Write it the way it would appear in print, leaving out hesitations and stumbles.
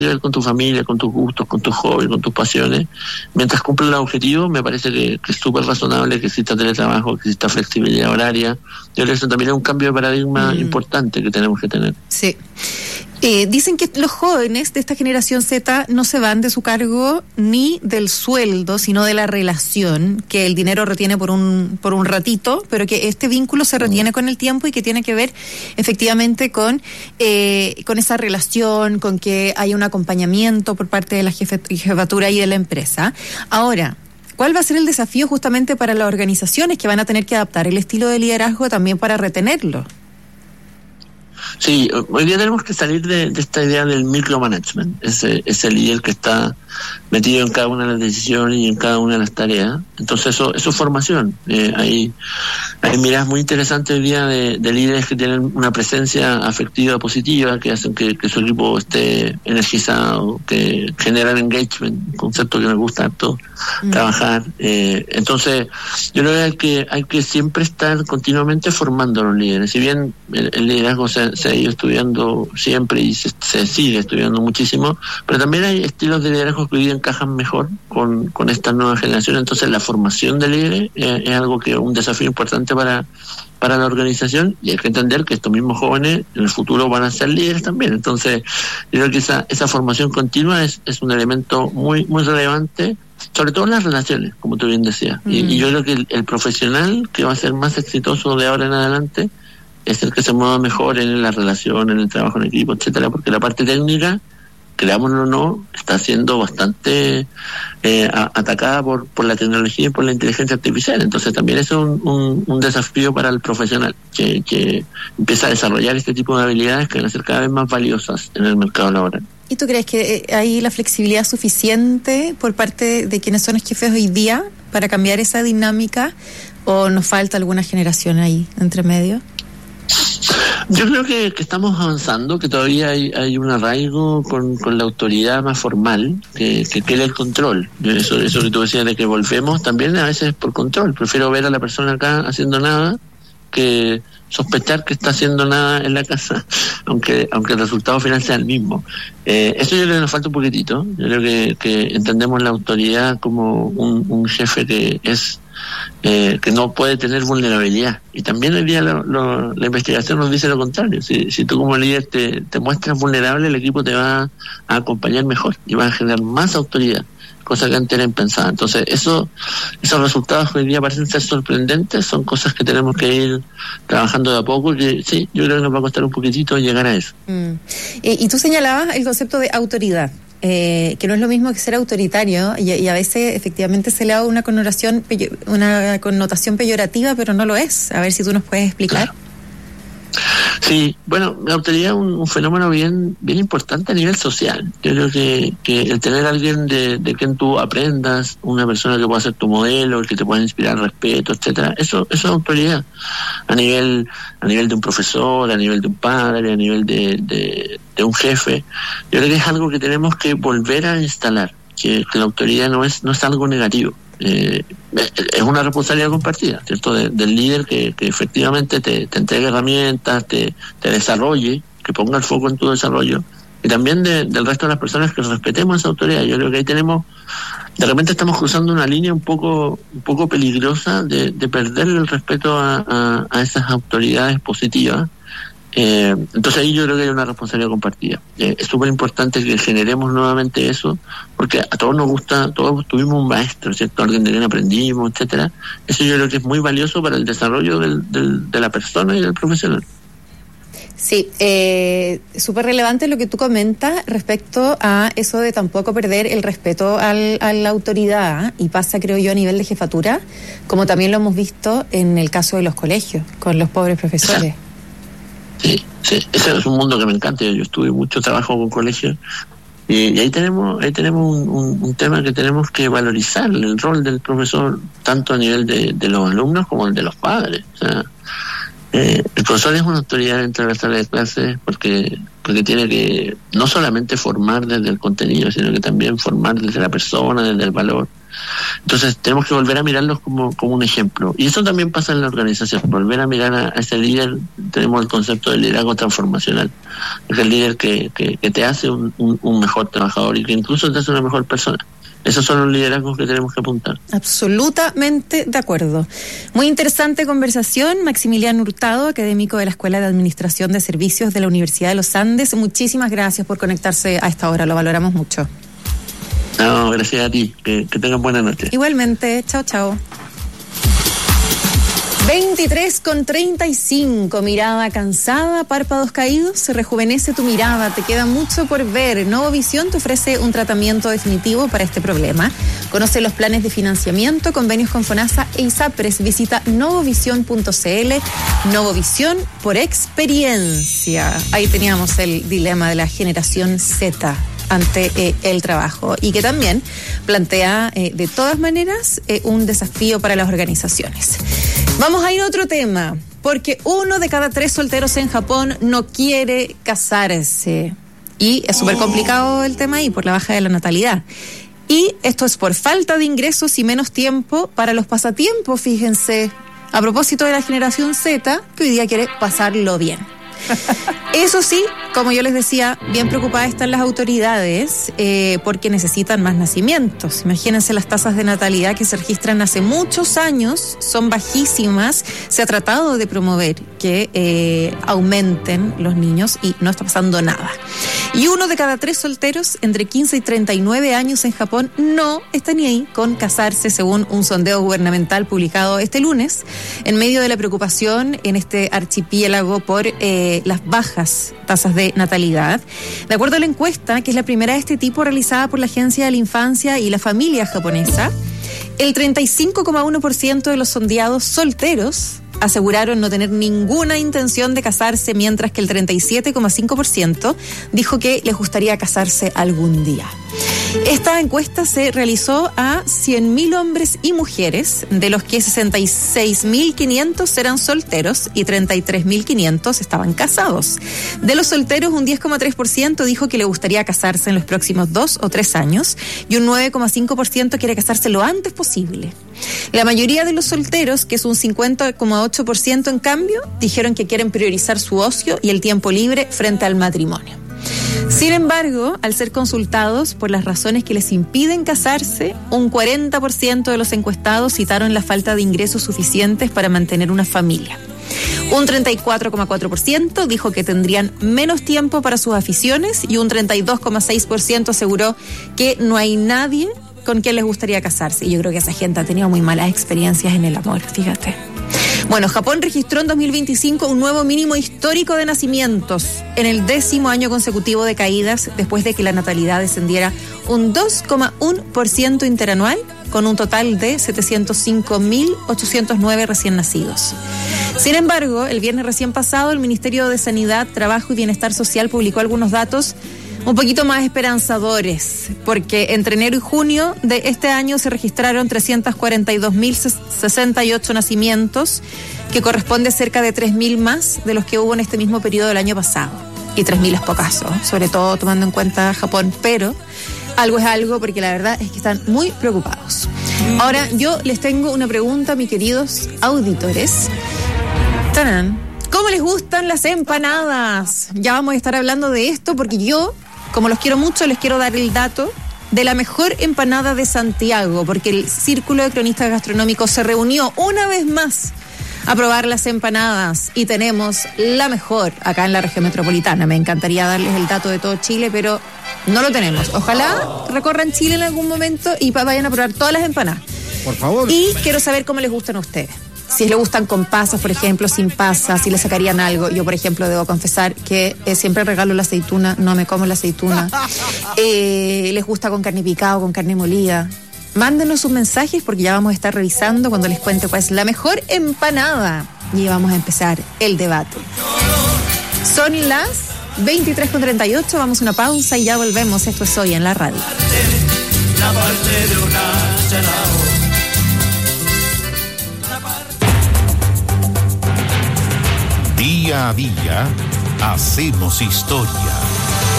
que ver con tu familia, con tus gustos, con tus hobbies, con tus pasiones. Mientras cumplen los objetivos, me parece que es súper razonable que exista teletrabajo, que exista flexibilidad horaria. Yo creo que eso también es un cambio de paradigma importante que tenemos que tener. Sí. Dicen que los jóvenes de esta generación Z no se van de su cargo ni del sueldo, sino de la relación, que el dinero retiene por un ratito, pero que este vínculo se retiene con el tiempo y que tiene que ver efectivamente con esa relación, con que hay un acompañamiento por parte de la jefatura y de la empresa. Ahora, ¿cuál va a ser el desafío justamente para las organizaciones que van a tener que adaptar el estilo de liderazgo también para retenerlo? Sí, hoy día tenemos que salir de esta idea del micromanagement, ese líder que está metido en cada una de las decisiones y en cada una de las tareas. Entonces eso es formación. Hay miradas muy interesantes hoy día de líderes que tienen una presencia afectiva positiva, que hacen que su equipo esté energizado, que generan engagement, un concepto que me gusta harto trabajar. Entonces yo creo que hay que siempre estar continuamente formando a los líderes. Si bien el liderazgo se ha ido estudiando siempre y se sigue estudiando muchísimo, pero también hay estilos de liderazgo que hoy día encajan mejor con esta nueva generación. Entonces la formación de líderes es algo que es un desafío importante para la organización, y hay que entender que estos mismos jóvenes en el futuro van a ser líderes también. Entonces yo creo que esa formación continua es un elemento muy, muy relevante, sobre todo en las relaciones, como tú bien decías. Y yo creo que el profesional que va a ser más exitoso de ahora en adelante es el que se mueva mejor en la relación, en el trabajo en equipo, etcétera, porque la parte técnica, creámoslo o no, está siendo bastante atacada por la tecnología y por la inteligencia artificial. Entonces también es un desafío para el profesional que empieza a desarrollar este tipo de habilidades que van a ser cada vez más valiosas en el mercado laboral. ¿Y tú crees que hay la flexibilidad suficiente por parte de quienes son los jefes hoy día para cambiar esa dinámica, o nos falta alguna generación ahí entre medio? Yo creo que estamos avanzando, que todavía hay un arraigo con la autoridad más formal, que queda el control. Eso que tú decías de que volvemos, también a veces por control. Prefiero ver a la persona acá haciendo nada que sospechar que está haciendo nada en la casa, aunque el resultado final sea el mismo. Eso yo creo que nos falta un poquitito. Yo creo que entendemos la autoridad como un jefe que es que no puede tener vulnerabilidad, y también hoy día la investigación nos dice lo contrario. Si tú como líder te muestras vulnerable, el equipo te va a acompañar mejor y va a generar más autoridad, cosa que antes era impensada. Entonces esos resultados que hoy día parecen ser sorprendentes son cosas que tenemos que ir trabajando de a poco, que sí, yo creo que nos va a costar un poquitito llegar a eso. Y tú señalabas el concepto de autoridad, que no es lo mismo que ser autoritario, y a veces efectivamente se le da una connotación peyorativa, pero no lo es. A ver si tú nos puedes explicar. Claro. Sí, bueno, la autoridad es un fenómeno bien importante a nivel social. Yo creo que el tener a alguien de quien tú aprendas, una persona que pueda ser tu modelo, que te pueda inspirar respeto, etcétera, eso es autoridad a nivel de un profesor, a nivel de un padre, a nivel de un jefe. Yo creo que es algo que tenemos que volver a instalar, que la autoridad no es algo negativo. Es una responsabilidad compartida, ¿cierto? Del líder que efectivamente te entregue herramientas, te desarrolle, que ponga el foco en tu desarrollo, y también del resto de las personas que respetemos esa autoridad. Yo creo que ahí de repente estamos cruzando una línea un poco peligrosa de perder el respeto a esas autoridades positivas. Entonces ahí yo creo que hay una responsabilidad compartida. Es súper importante que generemos nuevamente eso, porque a todos nos gusta, todos tuvimos un maestro, ¿cierto? Alguien de quien aprendimos, etcétera. Eso yo creo que es muy valioso para el desarrollo de la persona y del profesional. Sí, súper relevante lo que tú comentas respecto a eso de tampoco perder el respeto a la autoridad, y pasa, creo yo, a nivel de jefatura, como también lo hemos visto en el caso de los colegios, con los pobres profesores. Sí, ese es un mundo que me encanta. Yo estuve mucho trabajo con colegios, y ahí tenemos un tema que tenemos que valorizar, el rol del profesor, tanto a nivel de los alumnos como el de los padres. O sea, el profesor es una autoridad dentro de la sala de clases porque tiene que no solamente formar desde el contenido, sino que también formar desde la persona, desde el valor. Entonces tenemos que volver a mirarlos como un ejemplo. Y eso también pasa en la organización, volver a mirar a ese líder. Tenemos el concepto de liderazgo transformacional. Es el líder que te hace un mejor trabajador y que incluso te hace una mejor persona. Esos son los liderazgos que tenemos que apuntar. Absolutamente de acuerdo. Muy interesante conversación. Maximiliano Hurtado, académico de la Escuela de Administración de Servicios de la Universidad de los Andes. Muchísimas gracias por conectarse a esta hora. Lo valoramos mucho. No, gracias a ti. Que tengan buena noche. Igualmente. Chao, chao. 23:35, mirada cansada, párpados caídos, se rejuvenece tu mirada, te queda mucho por ver. Novovisión te ofrece un tratamiento definitivo para este problema. Conoce los planes de financiamiento, convenios con FONASA e ISAPRES. Visita novovision.cl. Novovisión por experiencia. Ahí teníamos el dilema de la generación Z ante el trabajo y que también plantea de todas maneras un desafío para las organizaciones. Vamos a ir a otro tema, porque 1 de cada 3 solteros en Japón no quiere casarse. Y es súper complicado el tema ahí por la baja de la natalidad. Y esto es por falta de ingresos y menos tiempo para los pasatiempos, fíjense. A propósito de la generación Z, que hoy día quiere pasarlo bien. Eso sí, como yo les decía, bien preocupadas están las autoridades porque necesitan más nacimientos. Imagínense las tasas de natalidad que se registran hace muchos años, son bajísimas. Se ha tratado de promover que aumenten los niños y no está pasando nada. Y 1 de cada 3 solteros entre 15 y 39 años en Japón no está ni ahí con casarse, según un sondeo gubernamental publicado este lunes, en medio de la preocupación en este archipiélago por las bajas tasas de natalidad. De acuerdo a la encuesta, que es la primera de este tipo realizada por la Agencia de la Infancia y la Familia japonesa, el 35,1% de los sondeados solteros aseguraron no tener ninguna intención de casarse, mientras que el 37,5% dijo que les gustaría casarse algún día. Esta encuesta se realizó a 100.000 hombres y mujeres, de los que 66.500 eran solteros y 33.500 estaban casados. De los solteros, un 10,3% dijo que le gustaría casarse en los próximos 2 o 3 años y un 9,5% quiere casarse lo antes posible. La mayoría de los solteros, que es un 50,8% en cambio, dijeron que quieren priorizar su ocio y el tiempo libre frente al matrimonio. Sin embargo, al ser consultados por las razones que les impiden casarse, un 40% de los encuestados citaron la falta de ingresos suficientes para mantener una familia. Un 34,4% dijo que tendrían menos tiempo para sus aficiones y un 32,6% aseguró que no hay nadie con quien les gustaría casarse. Y yo creo que esa gente ha tenido muy malas experiencias en el amor, fíjate. Bueno, Japón registró en 2025 un nuevo mínimo histórico de nacimientos en el 10º año consecutivo de caídas, después de que la natalidad descendiera un 2,1% interanual, con un total de 705.809 recién nacidos. Sin embargo, el viernes recién pasado, el Ministerio de Sanidad, Trabajo y Bienestar Social publicó algunos datos un poquito más esperanzadores, porque entre enero y junio de este año se registraron 342.068 nacimientos, que corresponde a cerca de 3.000 más de los que hubo en este mismo periodo del año pasado. Y 3.000 es pocaso, sobre todo tomando en cuenta Japón, pero algo es algo, porque la verdad es que están muy preocupados. Ahora, yo les tengo una pregunta, mis queridos auditores. ¡Tarán! ¿Cómo les gustan las empanadas? Ya vamos a estar hablando de esto, porque yo, como los quiero mucho, les quiero dar el dato de la mejor empanada de Santiago, porque el Círculo de Cronistas Gastronómicos se reunió una vez más a probar las empanadas y tenemos la mejor acá en la región metropolitana. Me encantaría darles el dato de todo Chile, pero no lo tenemos. Ojalá recorran Chile en algún momento y vayan a probar todas las empanadas. Por favor. Y quiero saber cómo les gustan a ustedes. Si les gustan con pasas, por ejemplo, sin pasas, si les sacarían algo. Yo, por ejemplo, debo confesar que siempre regalo la aceituna, no me como la aceituna. Les gusta con carne picada o con carne molida. Mándenos sus mensajes, porque ya vamos a estar revisando cuando les cuente cuál es la mejor empanada. Y vamos a empezar el debate. Son las 23:38, vamos a una pausa y ya volvemos. Esto es Hoy en la Radio. La parte de una Día a día hacemos historia.